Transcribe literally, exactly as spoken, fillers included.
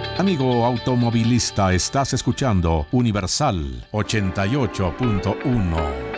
Amigo automovilista, estás escuchando Universal ochenta y ocho punto uno.